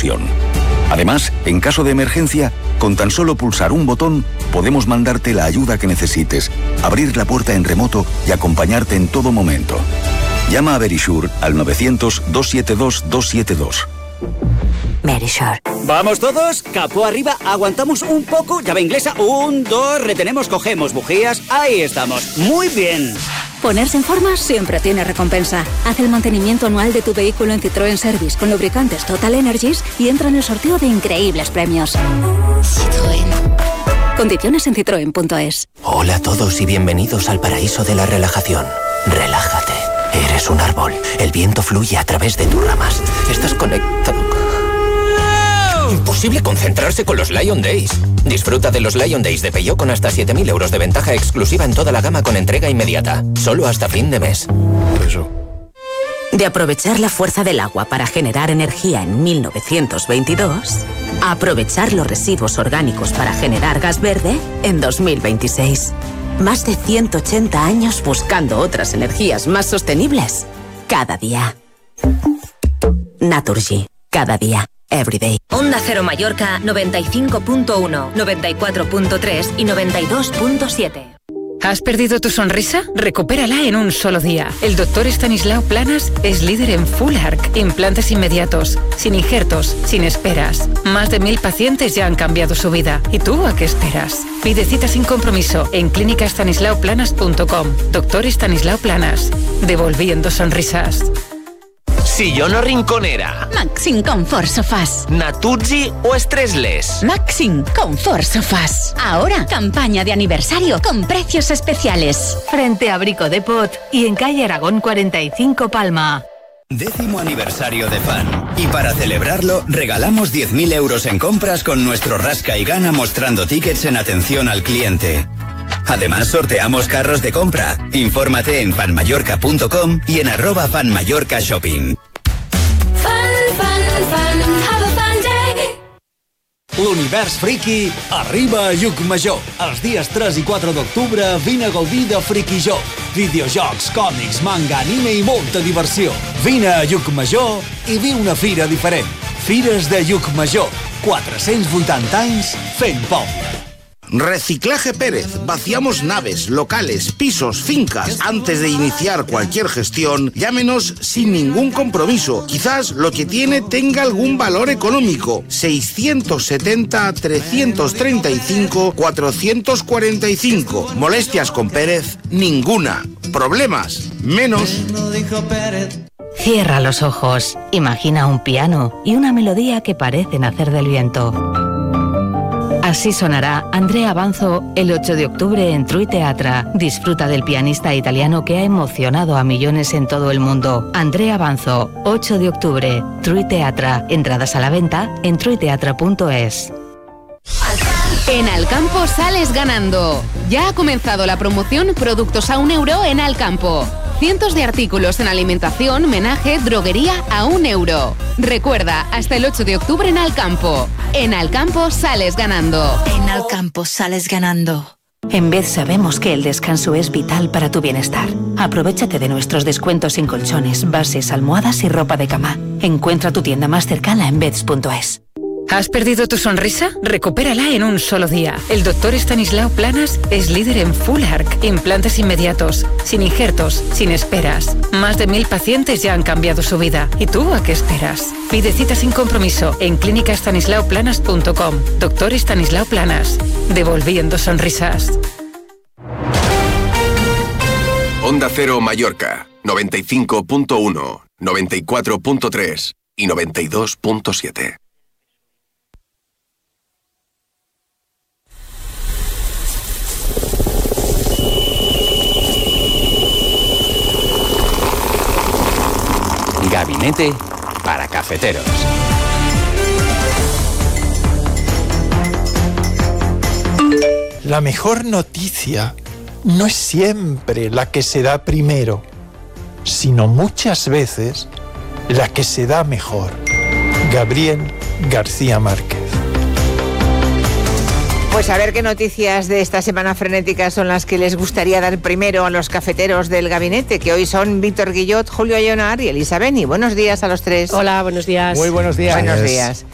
explosión. Además, en caso de emergencia, con tan solo pulsar un botón, podemos mandarte la ayuda que necesites, abrir la puerta en remoto y acompañarte en todo momento. Llama a Verisure al 900-272-272. Verisure. ¿Vamos todos? Capó arriba, aguantamos un poco, llave inglesa, 1, 2, retenemos, cogemos bujías, ahí estamos. Muy bien. Ponerse en forma siempre tiene recompensa. Haz el mantenimiento anual de tu vehículo en Citroën Service con lubricantes Total Energies y entra en el sorteo de increíbles premios. Citroën. Condiciones en citroen.es. Hola a todos y bienvenidos al paraíso de la relajación. Relájate. Eres un árbol. El viento fluye a través de tus ramas. Estás conectado. Imposible concentrarse con los Lion Days. Disfruta de los Lion Days de Peugeot con hasta 7.000 euros de ventaja exclusiva en toda la gama con entrega inmediata. Solo hasta fin de mes. Eso. De aprovechar la fuerza del agua para generar energía en 1922, a aprovechar los residuos orgánicos para generar gas verde en 2026. Más de 180 años buscando otras energías más sostenibles. Cada día. Naturgy. Cada día. Everyday. Onda Cero Mallorca 95.1, 94.3 y 92.7. ¿Has perdido tu sonrisa? Recupérala en un solo día. El doctor Estanislao Planas es líder en Full Arch, implantes inmediatos, sin injertos, sin esperas. Más de 1.000 pacientes ya han cambiado su vida. ¿Y tú a qué esperas? Pide cita sin compromiso en clínicastanislaoplanas.com. Doctor Estanislao Planas. Devolviendo sonrisas. Sillón o rinconera. Maxim Comfort Sofás. Naturgy o Stressless. Maxim Comfort Sofás. Ahora, campaña de aniversario con precios especiales. Frente a Brico Depot y en calle Aragón 45 Palma. 10º aniversario de Fan. Y para celebrarlo, regalamos 10.000 euros en compras con nuestro Rasca y Gana mostrando tickets en atención al cliente. Además, sorteamos carros de compra. Infórmate en fanmallorca.com y en @fanmallorcashopping. L'univers friki arriba a Llucmajor. Els dies 3 i 4 d'octubre vine a gaudir de Frikijo. Videojocs, còmics, manga, anime i molta diversió. Vine a Llucmajor i viu una fira diferent. Fires de Llucmajor. 480 anys fent poble. Reciclaje Pérez. Vaciamos naves, locales, pisos, fincas. Antes de iniciar cualquier gestión, llámenos sin ningún compromiso. Quizás lo que tiene tenga algún valor económico. 670-335-445. Molestias con Pérez, ninguna. Problemas, menos. Cierra los ojos, imagina un piano y una melodía que parece nacer del viento. Así sonará Andrea Banzo el 8 de octubre en Trui Teatra. Disfruta del pianista italiano que ha emocionado a millones en todo el mundo. Andrea Banzo, 8 de octubre, Trui Teatra. Entradas a la venta en truiteatra.es. En Alcampo sales ganando. Ya ha comenzado la promoción Productos a €1 en Alcampo. Cientos de artículos en alimentación, menaje, droguería a €1. Recuerda, hasta el 8 de octubre en Alcampo. En Alcampo sales ganando. En Alcampo sales ganando. En Bed sabemos que el descanso es vital para tu bienestar. Aprovéchate de nuestros descuentos en colchones, bases, almohadas y ropa de cama. Encuentra tu tienda más cercana en beds.es. ¿Has perdido tu sonrisa? Recupérala en un solo día. El doctor Estanislao Planas es líder en Full Arch, implantes inmediatos, sin injertos, sin esperas. Más de 1.000 pacientes ya han cambiado su vida. ¿Y tú a qué esperas? Pide cita sin compromiso en clínicastanislaoplanas.com. Doctor Estanislao Planas. Devolviendo sonrisas. Onda Cero Mallorca, 95.1, 94.3 y 92.7. Gabinete para cafeteros. La mejor noticia no es siempre la que se da primero, sino muchas veces la que se da mejor. Gabriel García Márquez. Pues a ver qué noticias de esta semana frenética son las que les gustaría dar primero a los cafeteros del gabinete, que hoy son Víctor Guillot, Julio Ayonar y Elisa Beni. Buenos días a los tres. Hola, buenos días. Muy buenos días. Buenos días.